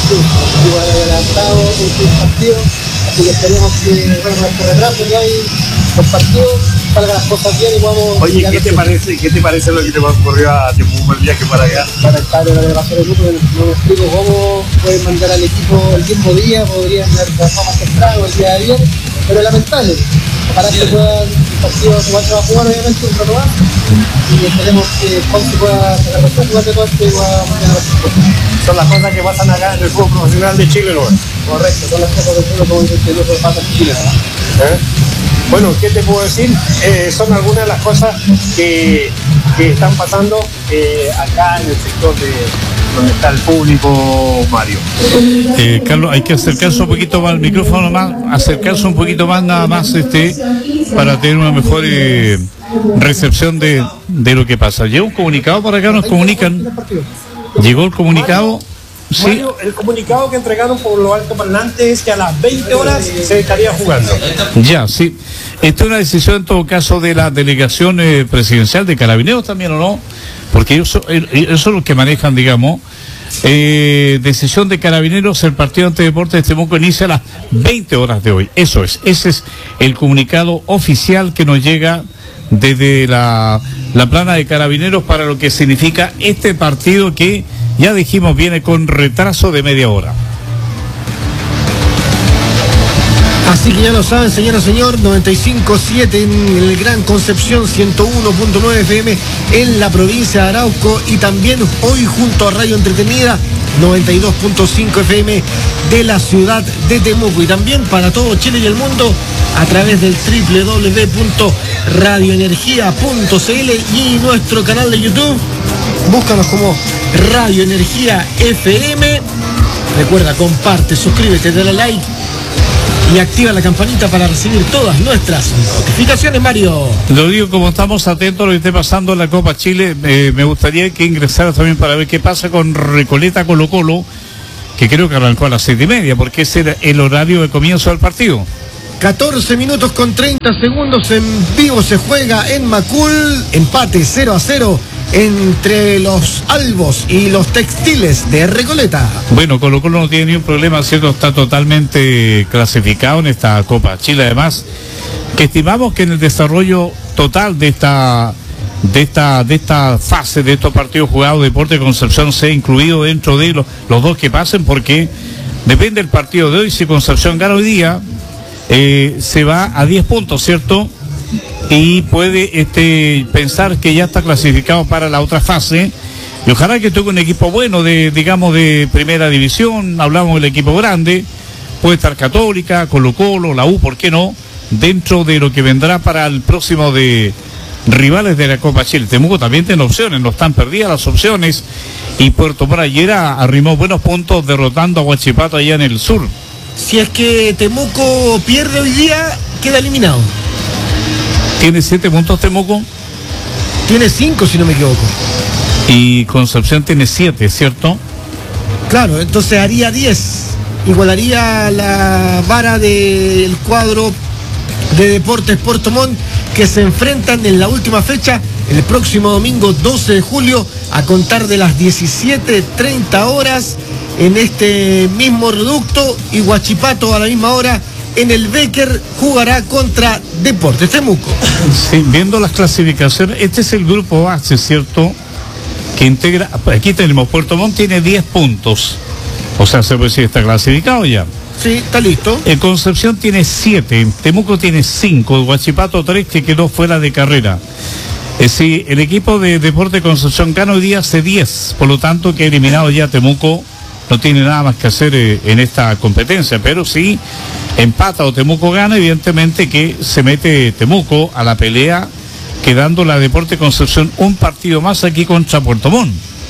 igual adelantado un partido, así que esperemos que, bueno, con este retraso que hay los partidos, salgan las cosas bien y podamos... Oye, ¿qué te parece lo que te ocurrió a Temuco el viaje para allá? Para el padre de la delegación del grupo, no me explico cómo pueden mandar al equipo el mismo día, podrían haber trabajado más temprano el día de ayer, pero es lamentable. Ojalá que puedan, el partido igual se va a jugar obviamente un rato más y esperemos que Ponce pueda sacar los puntos de parte y pueda ganar los puntos. Son las cosas que pasan acá en el fútbol profesional de Chile, ¿no? Correcto, son las cosas del fútbol como dice que no pasa en Chile, ¿no? Bueno, ¿qué te puedo decir? Son algunas de las cosas que están pasando acá en el sector de donde está el público, Mario. Carlos, hay que acercarse un poquito más al micrófono, acercarse un poquito más nada más para tener una mejor recepción de lo que pasa. Llegó un comunicado para acá, nos comunican. Llegó el comunicado. Sí. Mario, el comunicado que entregaron por los altoparlantes es que a las 20 horas se estaría jugando. Ya, sí. Esta es una decisión en todo caso de la delegación presidencial de Carabineros también, ¿o no? Porque ellos son los que manejan, digamos, decisión de Carabineros, el partido ante Deportes de Temuco inicia a las 20 horas de hoy. Ese es el comunicado oficial que nos llega desde la plana de Carabineros para lo que significa este partido que, ya dijimos, viene con retraso de media hora. Así que ya lo saben, señora, señor, 95.7 en el Gran Concepción, 101.9 FM en la provincia de Arauco y también hoy junto a Radio Entretenida, 92.5 FM de la ciudad de Temuco y también para todo Chile y el mundo a través del www.radioenergia.cl y nuestro canal de YouTube. Búscanos como Radio Energía FM. Recuerda, comparte, suscríbete, dale like y activa la campanita para recibir todas nuestras notificaciones, Mario. Lo digo, como estamos atentos a lo que esté pasando en la Copa Chile, me gustaría que ingresaras también para ver qué pasa con Recoleta Colo Colo, que creo que arrancó a las 7:30, porque ese era el horario de comienzo del partido. 14 minutos con 30 segundos en vivo se juega en Macul, empate 0-0 entre los Albos y los Textiles de Recoleta. Bueno, Colo Colo no tiene ni un problema, ¿cierto? Está totalmente clasificado en esta Copa Chile, además, que estimamos que en el desarrollo total de esta fase, de estos partidos jugados, Deportes de Concepción sea incluido dentro de los dos que pasen, porque depende del partido de hoy. Si Concepción gana hoy día, se va a 10 puntos, ¿cierto? Y puede pensar que ya está clasificado para la otra fase. Y ojalá que tenga un equipo bueno de primera división. Hablamos del equipo grande, puede estar Católica, Colo Colo, la U, ¿por qué no? Dentro de lo que vendrá para el próximo de rivales de la Copa Chile. Temuco también tiene opciones, no están perdidas las opciones. Y Puerto Montt ayer arrimó buenos puntos derrotando a Huachipato allá en el sur. Si es que Temuco pierde hoy día, queda eliminado. ¿Tiene 7 puntos Temuco? Tiene 5, si no me equivoco. Y Concepción tiene 7, ¿cierto? Claro, entonces haría 10. Igualaría la vara del cuadro de Deportes Puerto Montt, que se enfrentan en la última fecha, el próximo domingo 12 de julio, a contar de las 17:30 horas, en este mismo reducto, y Huachipato a la misma hora en el Becker jugará contra Deportes Temuco. Sí, viendo las clasificaciones, este es el grupo base, ¿cierto? Que integra, aquí tenemos, Puerto Montt tiene 10 puntos, o sea, se puede decir está clasificado ya. Sí, está listo. Concepción tiene 7, Temuco tiene 5, Huachipato 3, que quedó fuera de carrera. Sí, el equipo de Deportes Concepción gana hoy día hace 10, por lo tanto que ha eliminado ya Temuco, no tiene nada más que hacer en esta competencia, pero si empata o Temuco gana, evidentemente que se mete Temuco a la pelea, quedando la Deportes Concepción un partido más aquí contra Puerto Montt.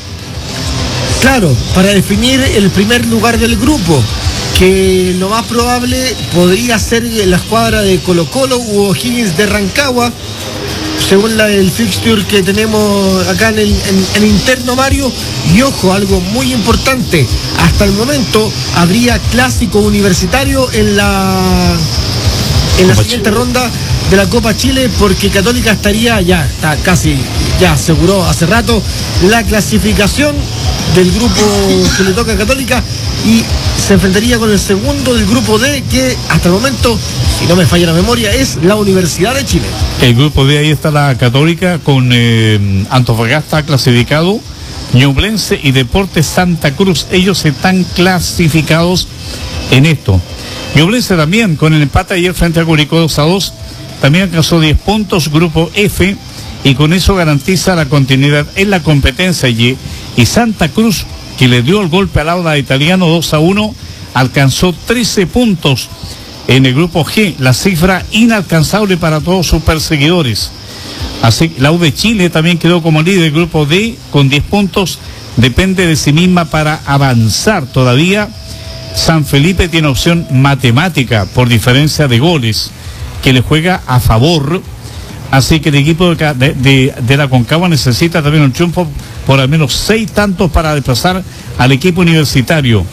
Claro, para definir el primer lugar del grupo, que lo más probable podría ser la escuadra de Colo Colo u O'Higgins de Rancagua, según el fixture que tenemos acá en interno, Mario. Y ojo, algo muy importante, hasta el momento habría clásico universitario en la siguiente ronda de la Copa Chile, porque Católica está casi, ya aseguró hace rato la clasificación del grupo que le toca a Católica y se enfrentaría con el segundo del grupo D, que hasta el momento, si no me falla la memoria, es la Universidad de Chile. El grupo D, ahí está la Católica con Antofagasta clasificado, Ñublense y Deportes Santa Cruz. Ellos están clasificados en esto. Ñublense también con el empate ayer frente a Curicó 2-2, también alcanzó 10 puntos, grupo F, y con eso garantiza la continuidad en la competencia. Y Santa Cruz, que le dio el golpe al Auda Italiano 2-1, alcanzó 13 puntos en el grupo G, la cifra inalcanzable para todos sus perseguidores. Así, la U de Chile también quedó como líder del grupo D con 10 puntos, depende de sí misma para avanzar todavía. San Felipe tiene opción matemática por diferencia de goles, que le juega a favor. Así que el equipo de la Concagua necesita también un triunfo por al menos 6 tantos para desplazar al equipo universitario.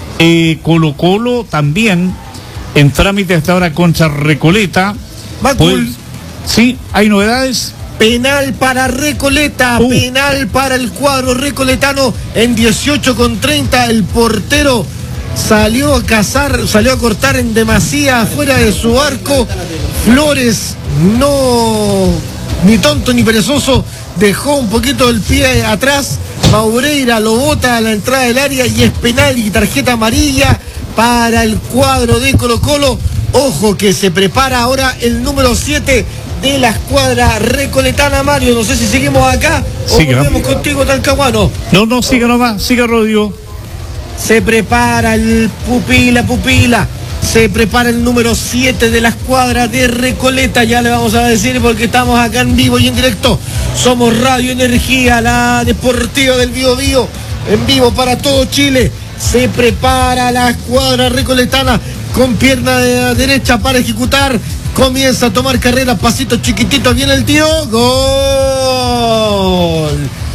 Colo Colo también en trámite hasta ahora contra Recoleta. Macul. Pues, sí, hay novedades. Penal para Recoleta, penal para el cuadro recoletano en 18:30. El portero salió a cortar en demasía fuera de su arco. Flores, no, ni tonto ni perezoso, dejó un poquito el pie atrás. Maureira lo bota a la entrada del área y es penal y tarjeta amarilla para el cuadro de Colo Colo. Ojo que se prepara ahora el número 7 de la escuadra recoletana. Mario, no sé si seguimos acá o volvemos contigo, Talcahuano. No, siga nomás, siga, Rodrigo. Se prepara el pupila. Se prepara el número 7 de la escuadra de Recoleta. Ya le vamos a decir porque estamos acá en vivo y en directo. Somos Radio Energía, la deportiva del Biobío, en vivo para todo Chile. Se prepara la escuadra recoletana con pierna de derecha para ejecutar. Comienza a tomar carrera, pasitos chiquititos, viene el tiro. ¡Gol!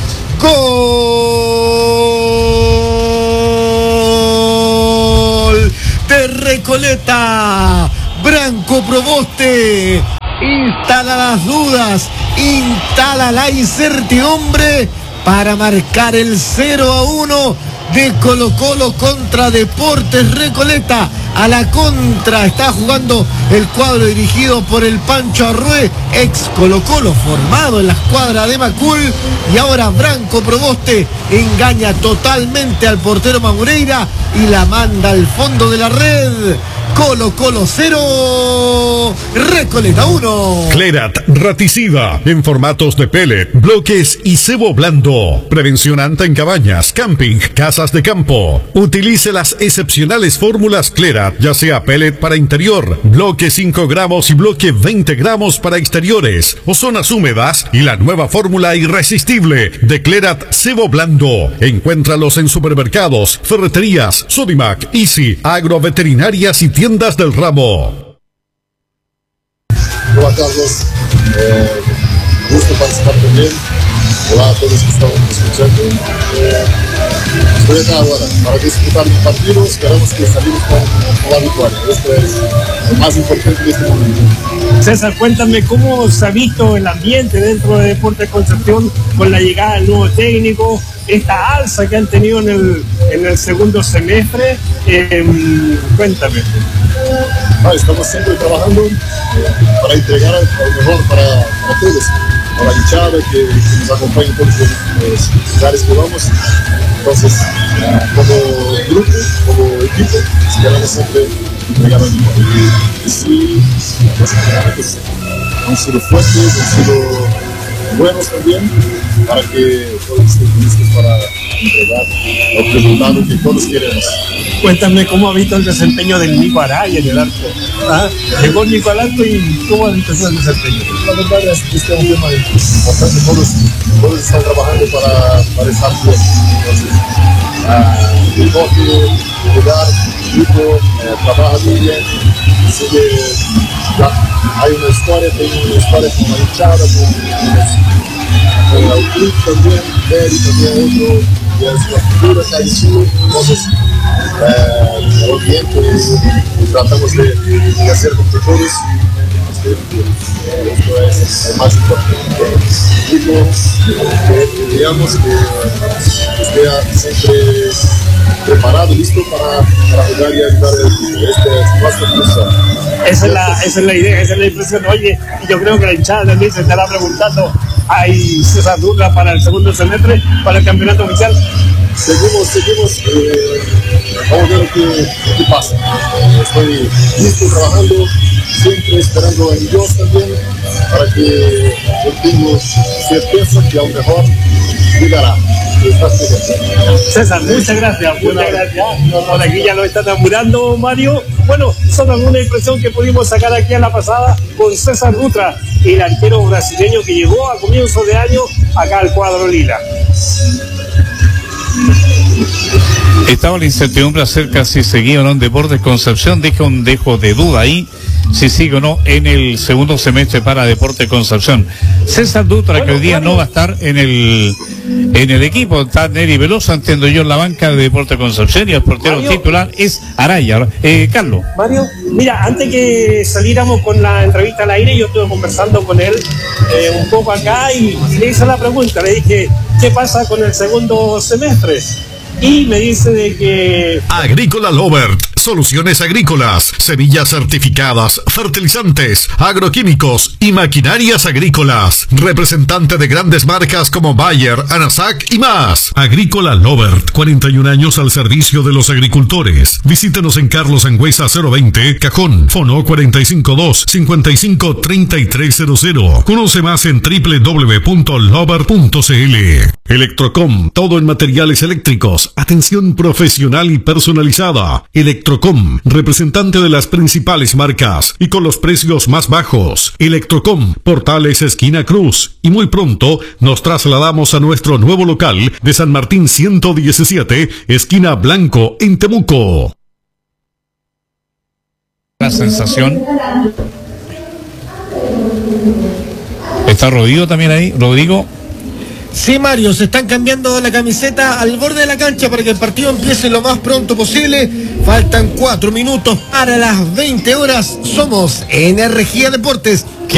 ¡Gol! De Recoleta. Branco Proboste instala las dudas, instala la incertidumbre para marcar el 0-1 de Colo Colo contra Deportes Recoleta. A la contra está jugando el cuadro dirigido por el Pancho Arrué, ex Colo Colo, formado en la escuadra de Macul, y ahora Branco Proboste engaña totalmente al portero Maureira y la manda al fondo de la red. Colo Colo 0, Recoleta 1. Clerat Raticida en formatos de pellet, bloques y cebo blando. Prevención anta en cabañas, camping, casas de campo. Utilice las excepcionales fórmulas Clerat, ya sea pellet para interior, bloque 5 gramos y bloque 20 gramos para exteriores o zonas húmedas, y la nueva fórmula irresistible de Clerat cebo blando. Encuéntralos en supermercados, ferreterías, Sodimac, Easy, agroveterinarias y tiendas del ramo. Hola Carlos, gusto participar también. Hola a todos que están escuchando. Estoy acá ahora para disfrutar del partido. Esperamos que salimos con la victoria. Esto es lo más importante de este momento. César, cuéntame cómo se ha visto el ambiente dentro de Deportes Concepción con la llegada del nuevo técnico, esta alza que han tenido en el segundo semestre. Cuéntame. Estamos siempre trabajando para entregar lo mejor para todos, para la hinchada que nos acompaña en todos los lugares que vamos. Entonces, como grupo, como equipo, esperamos siempre entregar lo mejor. Y sí, los entrenamientos han sido fuertes, han sido buenos también, para que todos estén listos para entregar los resultados que todos queremos. Cuéntame cómo ha visto el desempeño del Nico Araya en el arco. Llegó Nico al arco y cómo ha visto el desempeño. La verdad es que este es un tema importante. Todos están trabajando para estar bien. Entonces, el toque, jugar, el grupo, trabaja muy bien. Así que hay una historia, tengo una historia con la hinchada, con el club también, Berry también otro, y es la cultura que hay en Chile. Entonces, lo bien que tratamos de hacer con todos. esto es lo más importante. Que digamos que esté siempre preparado, listo para jugar y ayudar al equipo. Este es más que esa es la idea, esa es la impresión. Oye, yo creo que la hinchada también se estará preguntando, ¿hay César Dutra para el segundo semestre, para el campeonato oficial? Seguimos, vamos a ver qué pasa. Estoy listo, trabajando, siempre esperando en Dios también, para que yo tenga certeza que a lo mejor llegará. César, muchas gracias. Por aquí ya lo están apurando, Mario. Bueno, son alguna impresión que pudimos sacar aquí a la pasada con César Dutra, el arquero brasileño que llegó a comienzos de año acá al cuadro lila. Estaba la incertidumbre acerca si seguía o no en Deportes Concepción. Deja un dejo de duda ahí, si sigue o no en el segundo semestre para Deportes Concepción. César Dutra, que hoy día no va a estar en el equipo, está Neri Velosa, entiendo yo, en la banca de Deportes Concepción, y el portero titular es Araya. Carlos. Mario, mira, antes que saliéramos con la entrevista al aire, yo estuve conversando con él un poco acá y le hice la pregunta, le dije, ¿qué pasa con el segundo semestre? Y me dice de que... Agrícola Lovert, soluciones agrícolas, semillas certificadas, fertilizantes, agroquímicos y maquinarias agrícolas. Representante de grandes marcas como Bayer, Anasac y más. Agrícola Lovert, 41 años al servicio de los agricultores. Visítenos en Carlos Sangüesa 020, Cajón, Fono 452-553300. Conoce más en www.lovert.cl. Electrocom, todo en materiales eléctricos, atención profesional y personalizada. Electrocom, representante de las principales marcas y con los precios más bajos. Electrocom, Portales esquina Cruz. Y muy pronto nos trasladamos a nuestro nuevo local de San Martín 117, esquina Blanco, en Temuco. La sensación. ¿Está Rodrigo también ahí? Rodrigo. Sí, Mario, se están cambiando la camiseta al borde de la cancha para que el partido empiece lo más pronto posible. Faltan 4 minutos para las 20 horas. Somos Energía Deportes.